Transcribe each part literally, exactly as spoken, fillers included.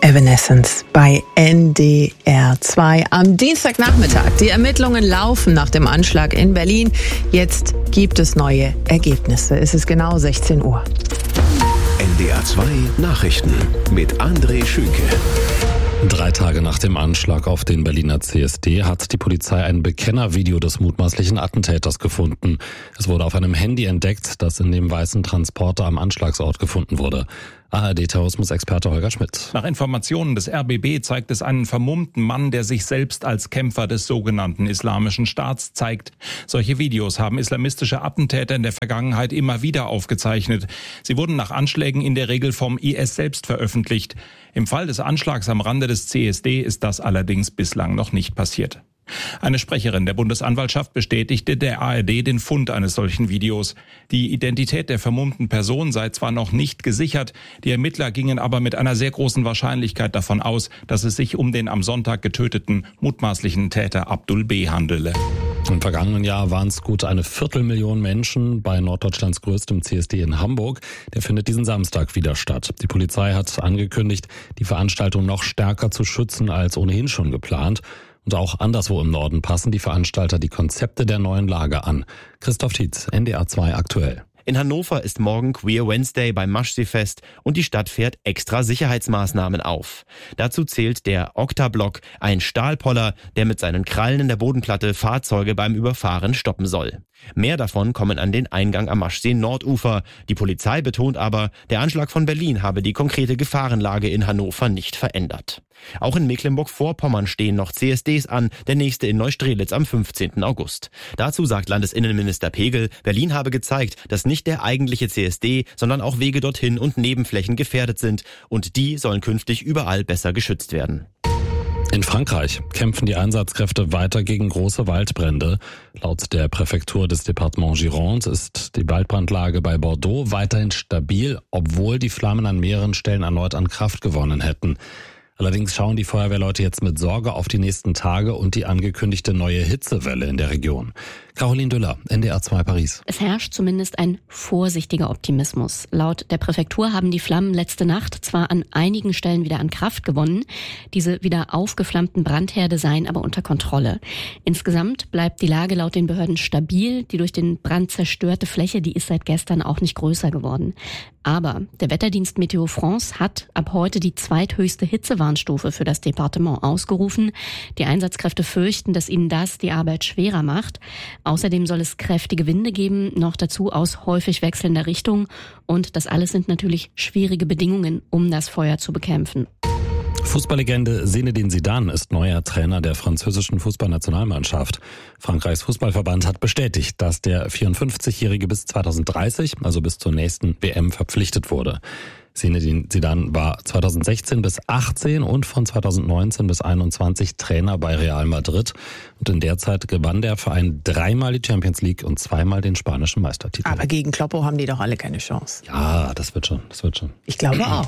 Evanescence bei N D R zwei am Dienstagnachmittag. Die Ermittlungen laufen nach dem Anschlag in Berlin. Jetzt gibt es neue Ergebnisse. Es ist genau sechzehn Uhr. N D R zwei Nachrichten mit André Schünke. Drei Tage nach dem Anschlag auf den Berliner C S D hat die Polizei ein Bekennervideo des mutmaßlichen Attentäters gefunden. Es wurde auf einem Handy entdeckt, das in dem weißen Transporter am Anschlagsort gefunden wurde. A R D-Terrorismusexperte Holger Schmidt. Nach Informationen des R B B zeigt es einen vermummten Mann, der sich selbst als Kämpfer des sogenannten Islamischen Staats zeigt. Solche Videos haben islamistische Attentäter in der Vergangenheit immer wieder aufgezeichnet. Sie wurden nach Anschlägen in der Regel vom I S selbst veröffentlicht. Im Fall des Anschlags am Rande des C S D ist das allerdings bislang noch nicht passiert. Eine Sprecherin der Bundesanwaltschaft bestätigte der A R D den Fund eines solchen Videos. Die Identität der vermummten Person sei zwar noch nicht gesichert, die Ermittler gingen aber mit einer sehr großen Wahrscheinlichkeit davon aus, dass es sich um den am Sonntag getöteten mutmaßlichen Täter Abdul B. handele. Im vergangenen Jahr waren es gut eine Viertelmillion Menschen bei Norddeutschlands größtem C S D in Hamburg. Der findet diesen Samstag wieder statt. Die Polizei hat angekündigt, die Veranstaltung noch stärker zu schützen als ohnehin schon geplant. Und auch anderswo im Norden passen die Veranstalter die Konzepte der neuen Lage an. Christoph Tietz, N D R zwei aktuell. In Hannover ist morgen Queer Wednesday beim Maschsee-Fest und die Stadt fährt extra Sicherheitsmaßnahmen auf. Dazu zählt der Oktablock, ein Stahlpoller, der mit seinen Krallen in der Bodenplatte Fahrzeuge beim Überfahren stoppen soll. Mehr davon kommen an den Eingang am Maschsee-Nordufer. Die Polizei betont aber, der Anschlag von Berlin habe die konkrete Gefahrenlage in Hannover nicht verändert. Auch in Mecklenburg-Vorpommern stehen noch C S Ds an, der nächste in Neustrelitz am fünfzehnten August. Dazu sagt Landesinnenminister Pegel, Berlin habe gezeigt, dass nicht der eigentliche C S D, sondern auch Wege dorthin und Nebenflächen gefährdet sind. Und die sollen künftig überall besser geschützt werden. In Frankreich kämpfen die Einsatzkräfte weiter gegen große Waldbrände. Laut der Präfektur des Departements Gironde ist die Waldbrandlage bei Bordeaux weiterhin stabil, obwohl die Flammen an mehreren Stellen erneut an Kraft gewonnen hätten. Allerdings schauen die Feuerwehrleute jetzt mit Sorge auf die nächsten Tage und die angekündigte neue Hitzewelle in der Region. Caroline Düller, N D R zwei Paris. Es herrscht zumindest ein vorsichtiger Optimismus. Laut der Präfektur haben die Flammen letzte Nacht zwar an einigen Stellen wieder an Kraft gewonnen, diese wieder aufgeflammten Brandherde seien aber unter Kontrolle. Insgesamt bleibt die Lage laut den Behörden stabil. Die durch den Brand zerstörte Fläche, die ist seit gestern auch nicht größer geworden. Aber der Wetterdienst Meteo France hat ab heute die zweithöchste Hitzewarnstufe für das Departement ausgerufen. Die Einsatzkräfte fürchten, dass ihnen das die Arbeit schwerer macht. Außerdem soll es kräftige Winde geben, noch dazu aus häufig wechselnder Richtung. Und das alles sind natürlich schwierige Bedingungen, um das Feuer zu bekämpfen. Fußballlegende Zinedine Zidane ist neuer Trainer der französischen Fußballnationalmannschaft. Frankreichs Fußballverband hat bestätigt, dass der vierundfünfzigjährige bis zweitausenddreißig, also bis zur nächsten W M, verpflichtet wurde. Zinedine Zidane war zweitausendsechzehn bis achtzehn und von zweitausendneunzehn bis einundzwanzig Trainer bei Real Madrid. Und in der Zeit gewann der Verein dreimal die Champions League und zweimal den spanischen Meistertitel. Aber gegen Kloppo haben die doch alle keine Chance. Ja, das wird schon, das wird schon. Ich glaube auch.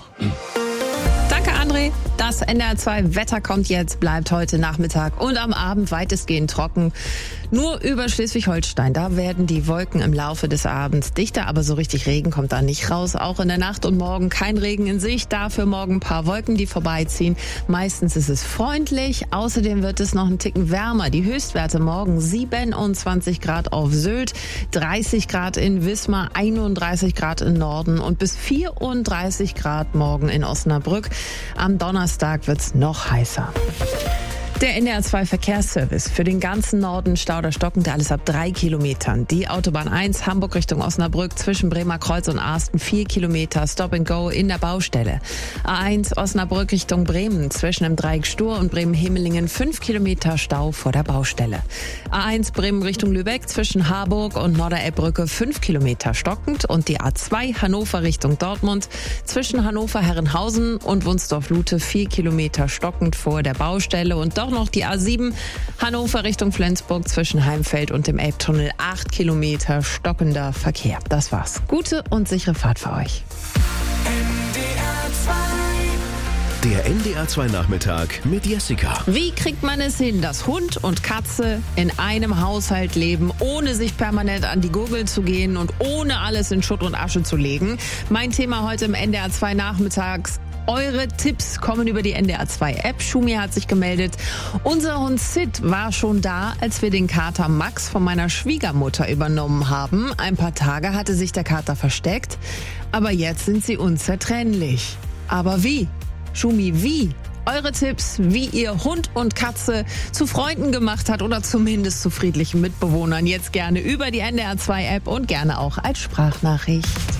Danke, André. Das N D R zwei Wetter kommt jetzt, bleibt heute Nachmittag und am Abend weitestgehend trocken. Nur über Schleswig-Holstein, da werden die Wolken im Laufe des Abends dichter, aber so richtig Regen kommt da nicht raus. Auch in der Nacht und morgen kein Regen in Sicht, dafür morgen ein paar Wolken, die vorbeiziehen. Meistens ist es freundlich, außerdem wird es noch einen Ticken wärmer. Die Höchstwerte morgen siebenundzwanzig Grad auf Sylt, dreißig Grad in Wismar, einunddreißig Grad im Norden und bis vierunddreißig Grad morgen in Osnabrück. Am Donnerstag wird's noch heißer. Der N D R zwei Verkehrsservice für den ganzen Norden Stauder stockend, alles ab drei Kilometern. Die Autobahn eins Hamburg Richtung Osnabrück zwischen Bremer Kreuz und Arsten vier Kilometer Stop and Go in der Baustelle. A eins Osnabrück Richtung Bremen zwischen dem Dreieck Stur und Bremen-Hemelingen fünf Kilometer Stau vor der Baustelle. A eins Bremen Richtung Lübeck zwischen Harburg und Norderelbbrücke fünf Kilometer stockend und die A zwei Hannover Richtung Dortmund zwischen Hannover-Herrenhausen und Wunsdorf-Lute vier Kilometer stockend vor der Baustelle und doch noch die A sieben Hannover Richtung Flensburg zwischen Heimfeld und dem Elbtunnel acht Kilometer stockender Verkehr. Das war's. Gute und sichere Fahrt für euch. Der N D R zwei Nachmittag mit Jessica. Wie kriegt man es hin, dass Hund und Katze in einem Haushalt leben, ohne sich permanent an die Gurgel zu gehen und ohne alles in Schutt und Asche zu legen? Mein Thema heute im N D R zwei Nachmittags. Eure Tipps kommen über die N D R zwei App. Schumi hat sich gemeldet. Unser Hund Sid war schon da, als wir den Kater Max von meiner Schwiegermutter übernommen haben. Ein paar Tage hatte sich der Kater versteckt, aber jetzt sind sie unzertrennlich. Aber wie? Schumi, wie? Eure Tipps, wie ihr Hund und Katze zu Freunden gemacht hat oder zumindest zu friedlichen Mitbewohnern, jetzt gerne über die N D R zwei App und gerne auch als Sprachnachricht.